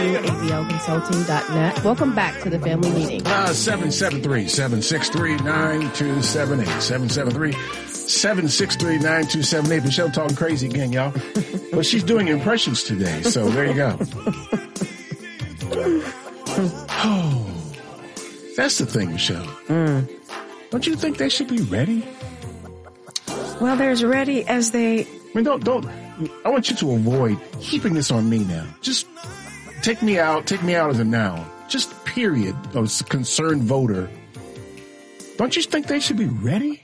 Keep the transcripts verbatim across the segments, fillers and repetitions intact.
A B L consulting dot net. Welcome back to the family meeting. Uh, seven seven three, seven six three, nine two seven eight. seven seven three, seven six three, nine two seven eight. Michelle talking crazy again, y'all. But she's doing impressions today, so there you go. Oh, that's the thing, Michelle. Mm. Don't you think they should be ready? Well, they're as ready as they... I mean, don't, don't, I want you to avoid keeping this on me now. Just take me out, take me out as a noun. Just period, a concerned voter. Don't you think they should be ready?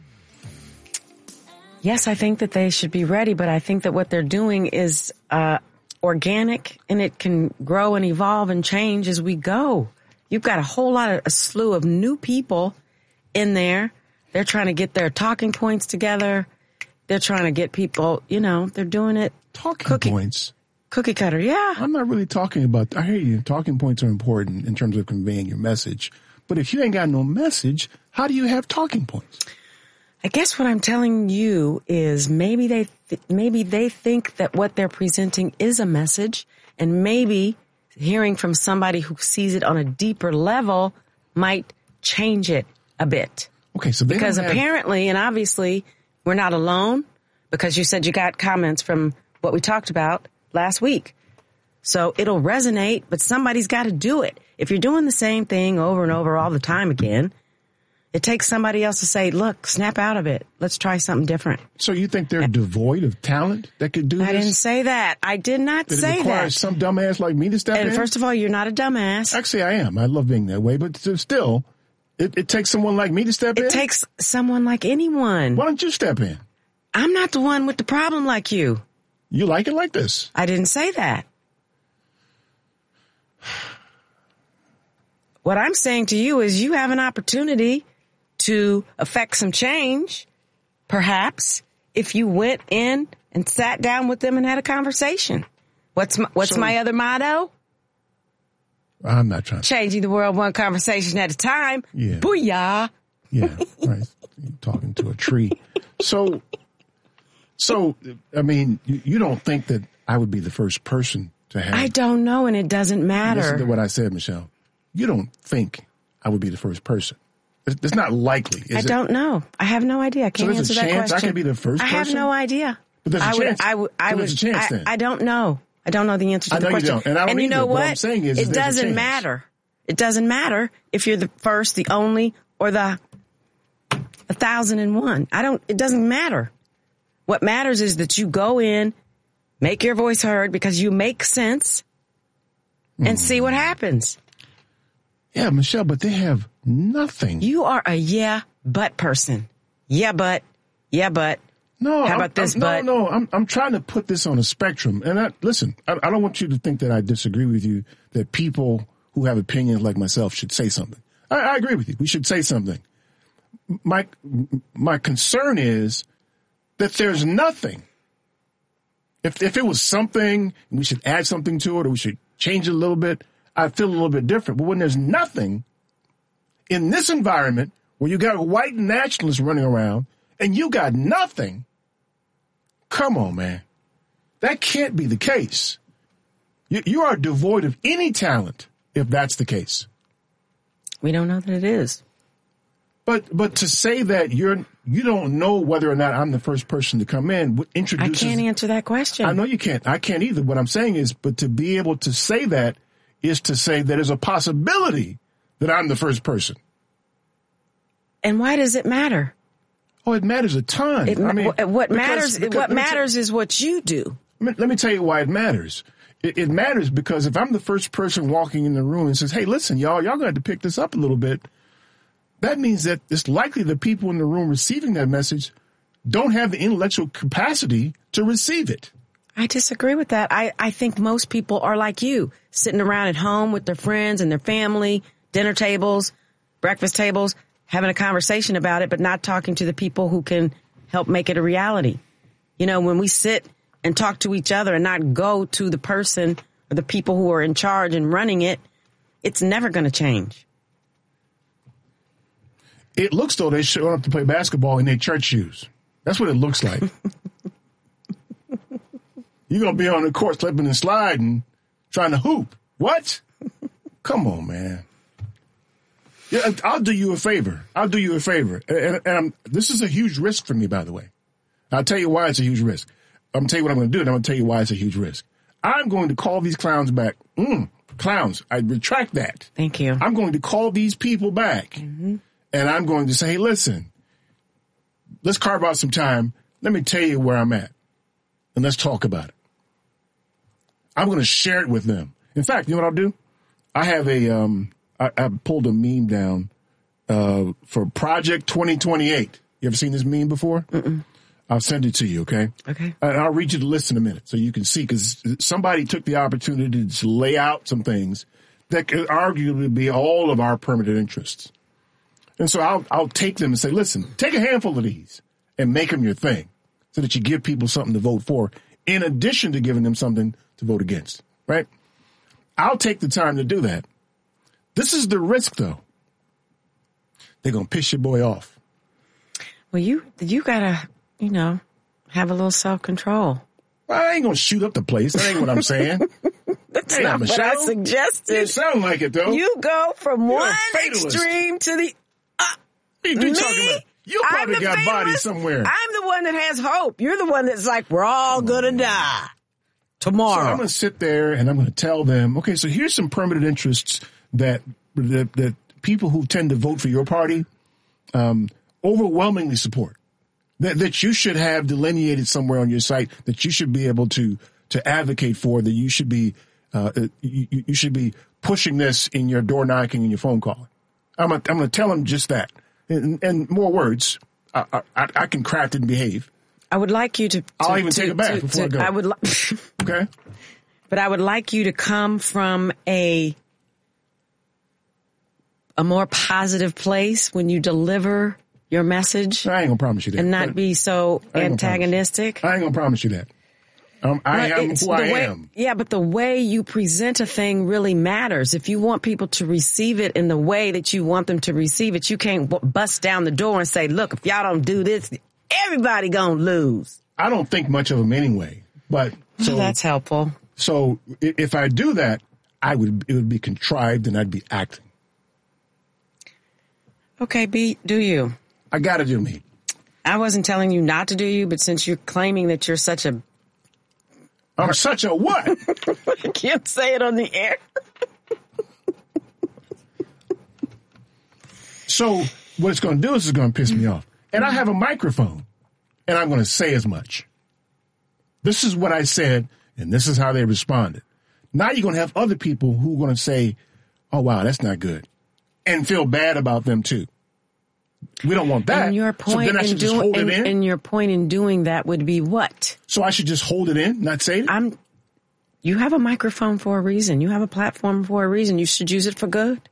Yes, I think that they should be ready, but I think that what they're doing is uh, organic, and it can grow and evolve and change as we go. You've got a whole lot of, a slew of new people in there. They're trying to get their talking points together. They're trying to get people, you know, they're doing it. Talking cookie, points? Cookie cutter, yeah. I'm not really talking about, I hear you, talking points are important in terms of conveying your message. But if you ain't got no message, how do you have talking points? I guess what I'm telling you is maybe they th- maybe they think that what they're presenting is a message, and maybe hearing from somebody who sees it on a deeper level might change it a bit. Okay, so they because don't have- apparently and obviously we're not alone, because you said you got comments from what we talked about last week. So it'll resonate, but somebody's got to do it. If you're doing the same thing over and over all the time again, it takes somebody else to say, look, snap out of it. Let's try something different. So you think they're devoid of talent that could do this? I didn't say that. I did not Did say it require that. some dumbass like me to step and in? First of all, you're not a dumbass. Actually, I am. I love being that way. But still, it, it takes someone like me to step it in? It takes someone like anyone. Why don't you step in? I'm not the one with the problem like you. You like it like this? I didn't say that. What I'm saying to you is you have an opportunity to affect some change, perhaps, if you went in and sat down with them and had a conversation. What's my, what's so, my other motto? I'm not trying to. Changing the world one conversation at a time. Yeah. Booyah. Yeah, right. You're talking to a tree. So, so I mean, you, you don't think that I would be the first person to have... I don't know, and it doesn't matter. Listen to what I said, Michelle. You don't think I would be the first person. It's, it's not likely, is I it? don't know. I have no idea. I can't so answer that question. question. I could be the first I person? I have no idea. But there's a I would, chance. I would, I so would, there's a chance I, then. I don't know. I don't know the answer to I the know question. you don't, and I don't you either. know What what? I'm saying is, it is there's a doesn't chance. matter. It doesn't matter if you're the first, the only, or the a thousand and one. I don't. It doesn't matter. What matters is that you go in, make your voice heard because you make sense, and mm. see what happens. Yeah, Michelle, but they have nothing. You are a yeah, but person. Yeah, but. Yeah, but. No, How I'm, about this, I'm, but? No, no, I'm, I'm trying to put this on a spectrum. And I, listen, I, I don't want you to think that I disagree with you, that people who have opinions like myself should say something. I, I agree with you. We should say something. My, my concern is that there's nothing. If, if it was something, and we should add something to it, or we should change it a little bit, I'd feel a little bit different. But when there's nothing in this environment where you got white nationalists running around and you got nothing, come on, man. That can't be the case. You, you are devoid of any talent if that's the case. We don't know that it is. But but to say that you're you don't know whether or not I'm the first person to come in introduces... I can't answer that question. I know you can't. I can't either. What I'm saying is, but to be able to say that is to say that there's a possibility that I'm the first person. And why does it matter? Oh, it matters a ton. It, I mean, what because, matters? because, what matters t- is what you do. Let me, let me tell you why it matters. It, it matters because if I'm the first person walking in the room and says, "Hey, listen, y'all, y'all going to have to pick this up a little bit," that means that it's likely the people in the room receiving that message don't have the intellectual capacity to receive it. I disagree with that. I, I think most people are like you, sitting around at home with their friends and their family, dinner tables, breakfast tables, having a conversation about it, but not talking to the people who can help make it a reality. You know, when we sit and talk to each other and not go to the person or the people who are in charge and running it, it's never going to change. It looks though they showing up to play basketball in their church shoes. That's what it looks like. You're going to be on the court slipping and sliding, trying to hoop. What? Come on, man. Yeah, I'll do you a favor. I'll do you a favor. And, and I'm, this is a huge risk for me, by the way. I'll tell you why it's a huge risk. I'm going to tell you what I'm going to do, and I'm going to tell you why it's a huge risk. I'm going to call these clowns back. Mm, clowns. I retract that. Thank you. I'm going to call these people back, mm-hmm. and I'm going to say, hey, listen, let's carve out some time. Let me tell you where I'm at, and let's talk about it. I'm going to share it with them. In fact, you know what I'll do? I have a, um, I, I pulled a meme down uh, for Project twenty twenty-eight. You ever seen this meme before? Mm-mm. I'll send it to you, okay? Okay. And I'll read you the list in a minute so you can see, because somebody took the opportunity to lay out some things that could arguably be all of our permanent interests. And so I'll, I'll take them and say, listen, take a handful of these and make them your thing so that you give people something to vote for in addition to giving them something to vote against, right? I'll take the time to do that. This is the risk, though. They're going to piss your boy off. Well, you, you got to... you know, have a little self-control. Well, I ain't going to shoot up the place. That ain't what I'm saying. That's hey, not what I suggested. You sound like it, though. You go from You're one extreme to the... Uh, what are you me? talking about? You probably got bodies somewhere. I'm the one that has hope. You're the one that's like, we're all going to die tomorrow. So I'm going to sit there and I'm going to tell them, okay, so here's some permanent interests that that, that people who tend to vote for your party um, overwhelmingly support. That, that you should have delineated somewhere on your site, that you should be able to to advocate for, that you should be uh, you, you should be pushing this in your door knocking and your phone calling. I'm gonna, I'm going to tell them just that, and, and more words. I, I, I can craft and behave. I would like you to. to I'll even to, take it back to, before to, I go. I would. Li- okay. But I would like you to come from a a more positive place when you deliver your message. I ain't gonna promise you that. And not be so I antagonistic. I ain't gonna promise you that. Um, I but am who I way, am. Yeah, but the way you present a thing really matters. If you want people to receive it in the way that you want them to receive it, you can't b- bust down the door and say, look, if y'all don't do this, everybody gonna lose. I don't think much of them anyway. But so well, that's helpful. So if I do that, I would it would be contrived and I'd be acting. Okay, B, do you? I got to do me. I wasn't telling you not to do you, but since you're claiming that you're such a... I'm such a what? I can't say it on the air. So what it's going to do is it's going to piss me off. And I have a microphone, and I'm going to say as much. This is what I said, and this is how they responded. Now you're going to have other people who are going to say, oh, wow, that's not good, and feel bad about them, too. We don't want that. And your point so then I should in just doing, hold and, it in? and your point in doing that would be what? So I should just hold it in, not say it? I'm. You have a microphone for a reason. You have a platform for a reason. You should use it for good,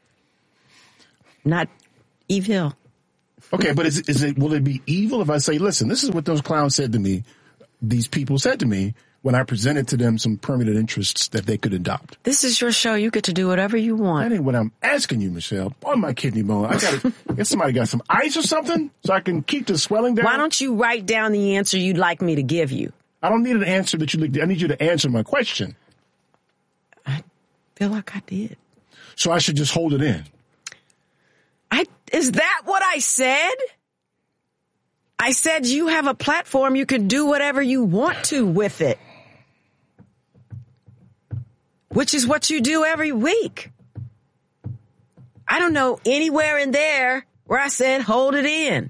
not evil. Okay, but is, is it, will it be evil if I say, listen, this is what those clowns said to me, these people said to me when I presented to them some permanent interests that they could adopt? This is your show. You get to do whatever you want. That ain't what I'm asking you, Michelle. On my kidney bone. I got get somebody got some ice or something so I can keep the swelling down? Why don't you write down the answer you'd like me to give you? I don't need an answer that you look. I need you to answer my question. I feel like I did. So I should just hold it in. I is that what I said? I said you have a platform. You can do whatever you want to with it. Which is what you do every week. I don't know anywhere in there where I said hold it in.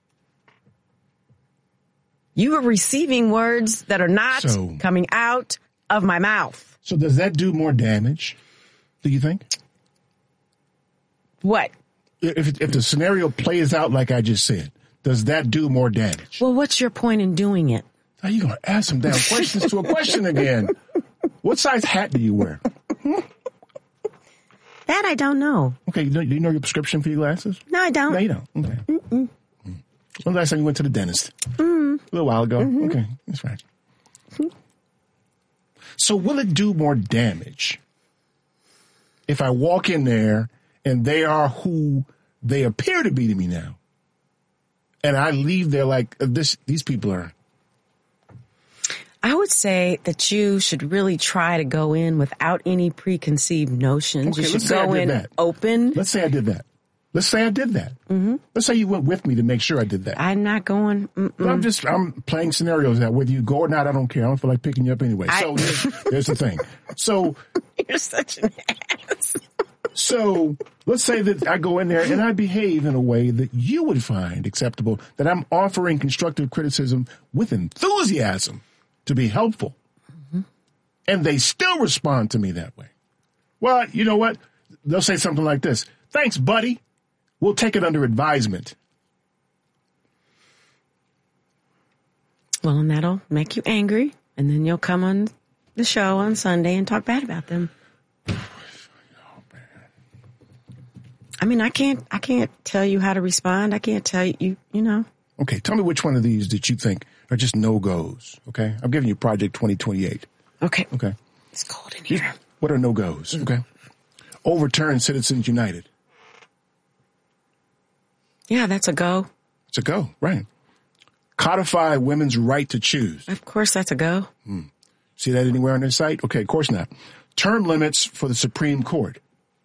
You are receiving words that are not so, coming out of my mouth. So does that do more damage, do you think? What? If, if the scenario plays out like I just said, does that do more damage? Well, what's your point in doing it? Are you going to ask some damn questions to a question again? What size hat do you wear? Hmm? That I don't know. Okay, do you know your prescription for your glasses? No, I don't. No, you don't. Okay. Mm-mm. Mm. When the last time you went to the dentist? Mm. A little while ago. Mm-hmm. Okay, that's right. Mm-hmm. So will it do more damage if I walk in there and they are who they appear to be to me now, and I leave there like this? These people are. I would say that you should really try to go in without any preconceived notions. Okay, you let's should say I go did in that. open. Let's say I did that. Let's say I did that. Mm-hmm. Let's say you went with me to make sure I did that. I'm not going. But I'm just, I'm playing scenarios that whether you go or not, I don't care. I don't feel like picking you up anyway. So I, there's, there's the thing. So you're such an ass. So let's say that I go in there and I behave in a way that you would find acceptable, that I'm offering constructive criticism with enthusiasm to be helpful. Mm-hmm. And they still respond to me that way. Well, you know what? They'll say something like this. Thanks, buddy. We'll take it under advisement. Well, and that'll make you angry. And then you'll come on the show on Sunday and talk bad about them. I mean, I can't, I can't tell you how to respond. I can't tell you, you, you know. Okay. Tell me which one of these that you think are just no-goes. Okay. I'm giving you Project twenty twenty-eight. Okay. Okay. It's cold in here. What are no-goes? Okay. Overturn Citizens United. Yeah, that's a go. It's a go. Right. Codify women's right to choose. Of course, that's a go. Hmm. See that anywhere on their site? Okay. Of course not. Term limits for the Supreme Court.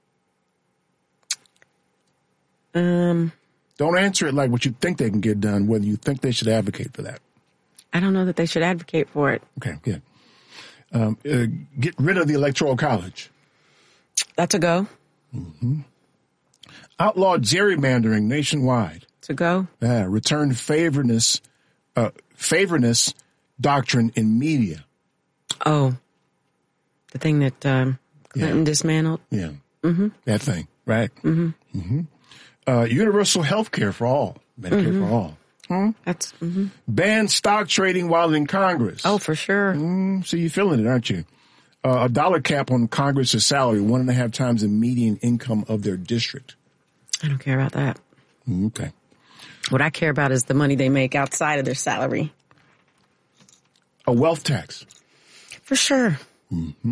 Um, Don't answer it like what you think they can get done, whether you think they should advocate for that. I don't know that they should advocate for it. Okay, good. Um, uh, get rid of the Electoral College. That's a go. Mm-hmm. Outlaw gerrymandering nationwide. It's a go. Yeah, return favorness, uh, favorness doctrine in media. Oh, the thing that um, Clinton yeah. dismantled? Yeah, mm-hmm. that thing, right? Mm-hmm. Mm-hmm. Uh, universal health care for all. Medicare mm-hmm. for all. Hmm? That's mm-hmm. Ban stock trading while in Congress. Oh, for sure. Mm, so you're feeling it, aren't you? Uh, a dollar cap on Congress's salary, one and a half times the median income of their district. I don't care about that. Okay. What I care about is the money they make outside of their salary. A wealth tax. For sure. Mm-hmm.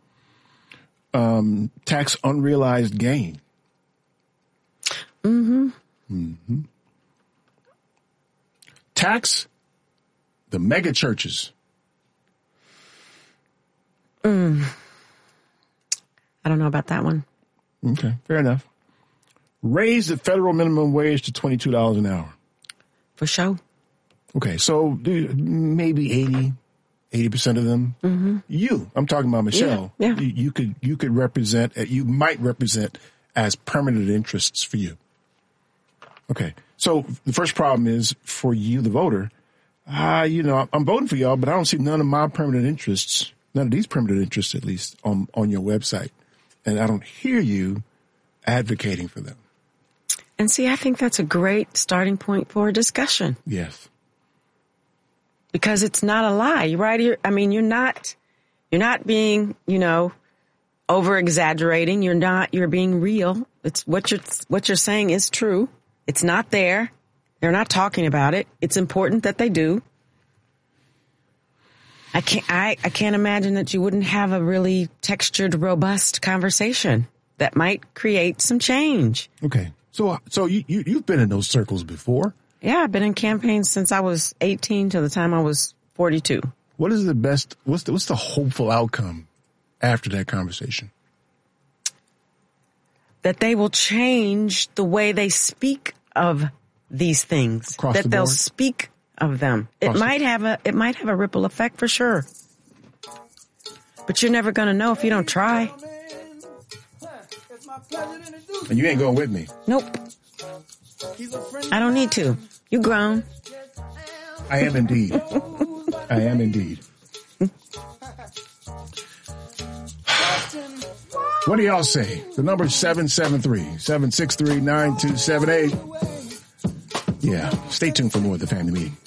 Um, tax unrealized gain. Mm-hmm. Mm-hmm. Tax the mega churches. Mm. I don't know about that one. Okay, fair enough. Raise the federal minimum wage to twenty-two dollars an hour. For sure. Okay, so maybe eighty, eighty percent of them. Mm-hmm. You, I'm talking about Michelle. Yeah, yeah. You, you could, you could represent, you might represent as permanent interests for you. Okay. So the first problem is for you, the voter, ah, uh, you know, I'm voting for y'all, but I don't see none of my permanent interests, none of these permanent interests, at least on, on your website. And I don't hear you advocating for them. And see, I think that's a great starting point for a discussion. Yes. Because it's not a lie. You're right. You're, I mean, you're not, you're not being, you know, over exaggerating. You're not, you're being real. It's what you're, what you're saying is true. It's not there. They're not talking about it. It's important that they do. I can't, I, I can't imagine that you wouldn't have a really textured, robust conversation that might create some change. Okay. So, so you, you, you've been in those circles before. Yeah. I've been in campaigns since I was eighteen to the time I was forty-two. What is the best, what's the, what's the hopeful outcome after that conversation? That they will change the way they speak of these things. Across that the they'll board? speak of them. Across it the- might have a it might have a ripple effect for sure. But you're never going to know if you don't try. And you ain't going with me. Nope. I don't need to. You grown. I am indeed. I am indeed. What do y'all say? The number is seven seven three, seven six three, nine two seven eight. Yeah, stay tuned for more of the Family Meeting.